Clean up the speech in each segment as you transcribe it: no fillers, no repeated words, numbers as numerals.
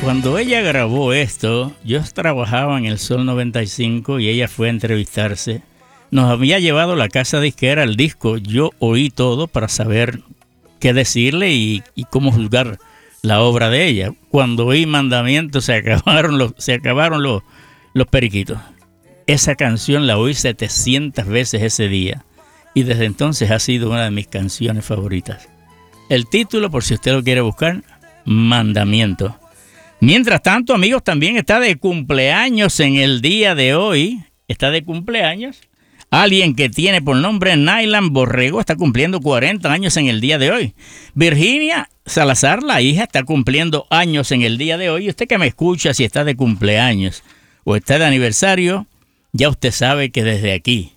Cuando ella grabó esto, yo trabajaba en el Sol 95 y ella fue a entrevistarse. Nos había llevado a la casa disquera el disco. Yo oí todo para saber qué decirle y cómo juzgar la obra de ella. Cuando oí Mandamientos se acabaron los periquitos. Esa canción la oí 700 veces ese día y desde entonces ha sido una de mis canciones favoritas. El título, por si usted lo quiere buscar, Mandamientos. Mientras tanto, amigos, también está de cumpleaños en el día de hoy. Está de cumpleaños alguien que tiene por nombre Naylan Borrego. Está cumpliendo 40 años en el día de hoy. Virginia Salazar, la hija, está cumpliendo años en el día de hoy. Y usted que me escucha, si está de cumpleaños o está de aniversario, ya usted sabe que desde aquí,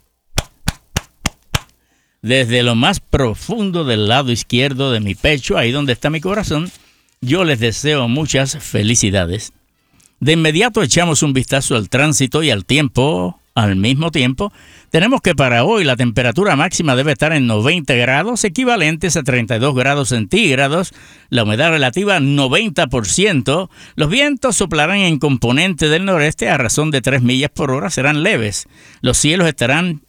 desde lo más profundo del lado izquierdo de mi pecho, ahí donde está mi corazón, yo les deseo muchas felicidades. De inmediato echamos un vistazo al tránsito y al tiempo. Al mismo tiempo, tenemos que para hoy la temperatura máxima debe estar en 90 grados, equivalentes a 32 grados centígrados, la humedad relativa 90%, los vientos soplarán en componente del noreste a razón de 3 millas por hora, serán leves, los cielos estarán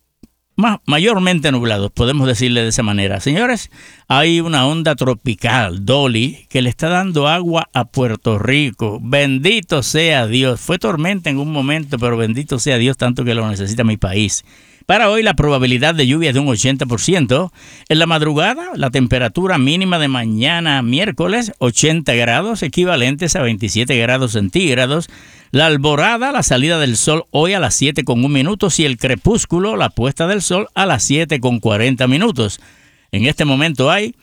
mayormente nublados, podemos decirle de esa manera. Señores, hay una onda tropical, Dolly, que le está dando agua a Puerto Rico. Bendito sea Dios. Fue tormenta en un momento, pero bendito sea Dios, tanto que lo necesita mi país. Para hoy la probabilidad de lluvia es de un 80%. En la madrugada, la temperatura mínima de mañana miércoles, 80 grados, equivalentes a 27 grados centígrados. La alborada, la salida del sol hoy a las 7:01 y el crepúsculo, la puesta del sol a las 7:40. En este momento hay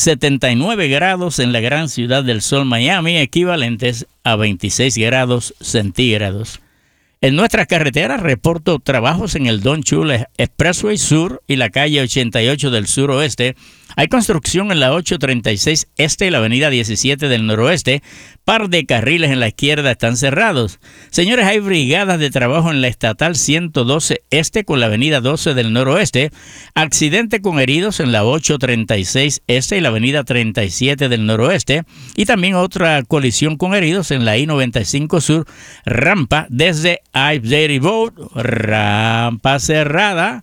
79 grados en la gran ciudad del sol Miami, equivalentes a 26 grados centígrados. En nuestras carreteras reporto trabajos en el Don Chula Expressway Sur y la calle 88 del suroeste. Hay construcción en la 836 Este y la avenida 17 del noroeste. Par de carriles en la izquierda están cerrados. Señores, hay brigadas de trabajo en la estatal 112 Este con la avenida 12 del noroeste. Accidente con heridos en la 836 Este y la avenida 37 del noroeste. Y también otra colisión con heridos en la I-95 Sur, rampa desde I-80 Road, rampa cerrada.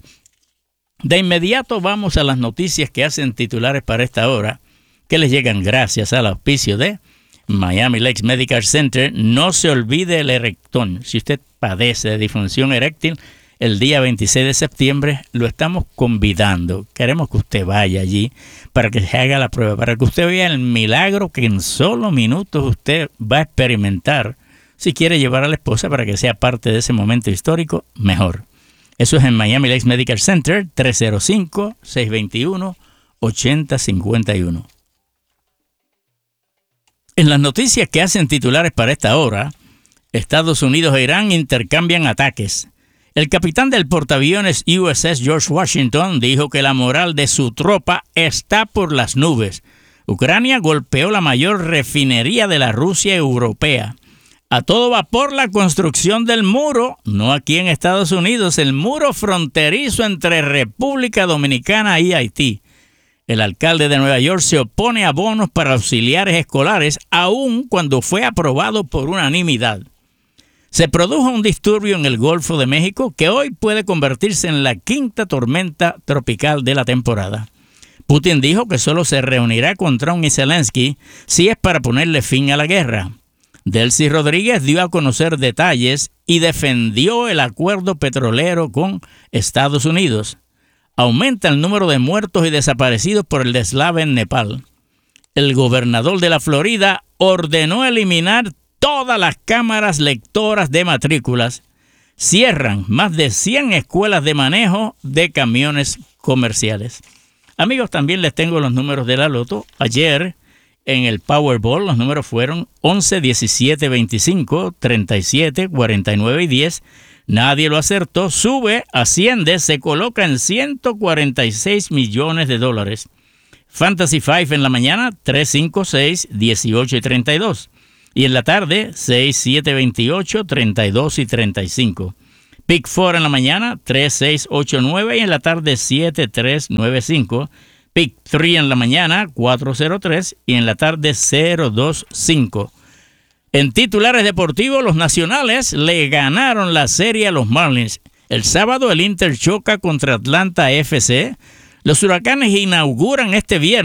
De inmediato vamos a las noticias que hacen titulares para esta hora, que les llegan gracias al auspicio de Miami Lakes Medical Center. No se olvide el Erectón. Si usted padece de disfunción eréctil, el día 26 de septiembre lo estamos convidando. Queremos que usted vaya allí para que se haga la prueba, para que usted vea el milagro que en solo minutos usted va a experimentar. Si quiere llevar a la esposa para que sea parte de ese momento histórico, mejor. Eso es en Miami Lakes Medical Center, 305-621-8051. En las noticias que hacen titulares para esta hora, Estados Unidos e Irán intercambian ataques. El capitán del portaaviones USS George Washington dijo que la moral de su tropa está por las nubes. Ucrania golpeó la mayor refinería de la Rusia europea. A todo vapor la construcción del muro, no aquí en Estados Unidos, el muro fronterizo entre República Dominicana y Haití. El alcalde de Nueva York se opone a bonos para auxiliares escolares, aun cuando fue aprobado por unanimidad. Se produjo un disturbio en el Golfo de México que hoy puede convertirse en la quinta tormenta tropical de la temporada. Putin dijo que solo se reunirá con Trump y Zelensky si es para ponerle fin a la guerra. Delcy Rodríguez dio a conocer detalles y defendió el acuerdo petrolero con Estados Unidos. Aumenta el número de muertos y desaparecidos por el deslave en Nepal. El gobernador de la Florida ordenó eliminar todas las cámaras lectoras de matrículas. Cierran más de 100 escuelas de manejo de camiones comerciales. Amigos, también les tengo los números de la loto. Ayer, en el Powerball, los números fueron 11, 17, 25, 37, 49 y 10. Nadie lo acertó. Sube, asciende, se coloca en $146 millones. Fantasy 5 en la mañana, 3, 5, 6, 18 y 32. Y en la tarde, 6, 7, 28, 32 y 35. Pick 4 en la mañana, 3, 6, 8, 9. Y en la tarde, 7, 3, 9, 5. Pick 3 en la mañana, 403 y en la tarde 025. En titulares deportivos, los Nacionales le ganaron la serie a los Marlins. El sábado el Inter choca contra Atlanta FC. Los Huracanes inauguran este viernes